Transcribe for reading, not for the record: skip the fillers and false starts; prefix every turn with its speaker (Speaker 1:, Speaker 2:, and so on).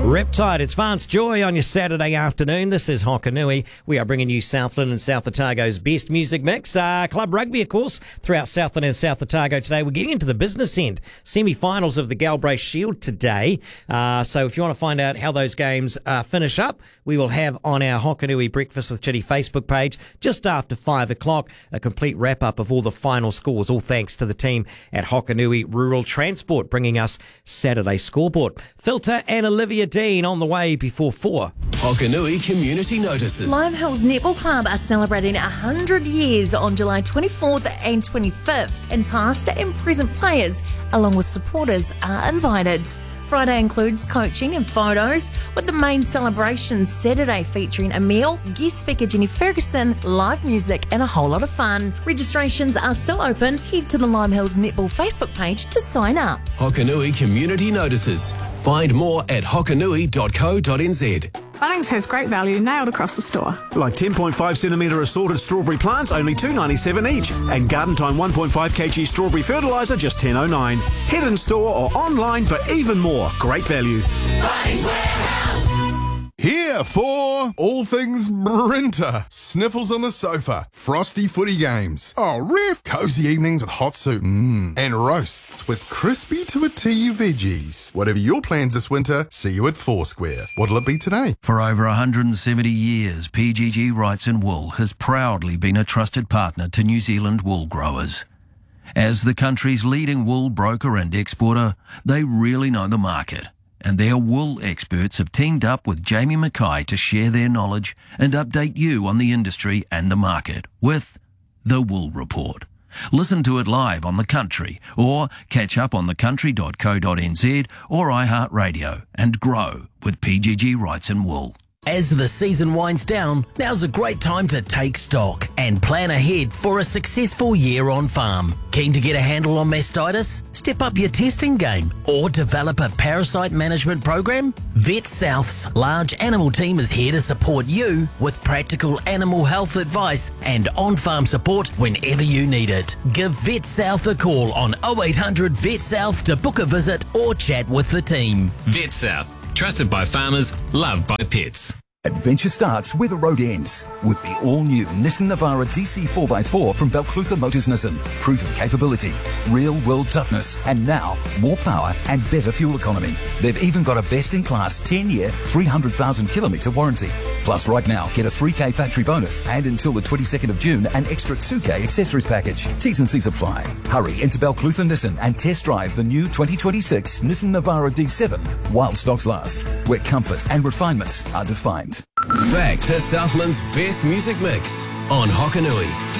Speaker 1: Riptide, it's Vance Joy on your Saturday afternoon. This is Hokanui. We are bringing you Southland and South Otago's best music mix. Club rugby, of course, throughout Southland and South Otago today. We're getting into the business end. Semi-finals of the Galbraith Shield today. So if you want to find out how those games finish up, we will have on our Hokanui Breakfast with Chitty Facebook page just after 5 o'clock a complete wrap-up of all the final scores, all thanks to the team at Hokanui Rural Transport bringing us Saturday scoreboard. Filter and Olivia Dean on the way before 4.
Speaker 2: Hokanui Community Notices.
Speaker 3: Lime Hills Netball Club are celebrating 100 years on July 24th and 25th, and past and present players, along with supporters, are invited. Friday includes coaching and photos, with the main celebration Saturday featuring a meal, guest speaker Jenny Ferguson, live music and a whole lot of fun. Registrations are still open. Head to the Lime Hills Netball Facebook page to sign up.
Speaker 2: Hokanui Community Notices. Find more at hokanui.co.nz.
Speaker 4: Bunnings has great value nailed across the store.
Speaker 5: Like 10.5 centimetre assorted strawberry plants, only $2.97 each. And Garden Time 1.5 kg strawberry fertiliser, just $10.09. Head in store or online for even more. Great value.
Speaker 6: Bunnings Warehouse.
Speaker 7: Here for all things Brinter. Sniffles on the sofa, frosty footy games. Oh, ref! Cozy evenings with hot soup. And roasts with crispy to a tea veggies. Whatever your plans this winter, see you at Foursquare. What'll it be today?
Speaker 8: For over 170 years, PGG Wrights and Wool has proudly been a trusted partner to New Zealand wool growers. As the country's leading wool broker and exporter, they really know the market. And their wool experts have teamed up with Jamie Mackay to share their knowledge and update you on the industry and the market with The Wool Report. Listen to it live on The Country or catch up on thecountry.co.nz or iHeartRadio and grow with PGG Wrights and Wool.
Speaker 9: As the season winds down, now's a great time to take stock and plan ahead for a successful year on farm. Keen to get a handle on mastitis? Step up your testing game or develop a parasite management program? Vet South's large animal team is here to support you with practical animal health advice and on-farm support whenever you need it. Give Vet South a call on 0800 Vet South to book a visit or chat with the team.
Speaker 10: Vet South. Trusted by farmers, loved by pets.
Speaker 11: Adventure starts where the road ends with the all-new Nissan Navara DC 4x4 from Balclutha Motors Nissan. Proven capability, real-world toughness, and now more power and better fuel economy. They've even got a best-in-class 10-year, 300,000-kilometre warranty. Plus, right now, get a 3K factory bonus and until the 22nd of June, an extra 2K accessories package. T's and C's apply. Hurry into Balclutha Nissan and test drive the new 2026 Nissan Navara D7 while stocks last, where comfort and refinement are defined.
Speaker 2: Back to Southland's best music mix on Hokanui.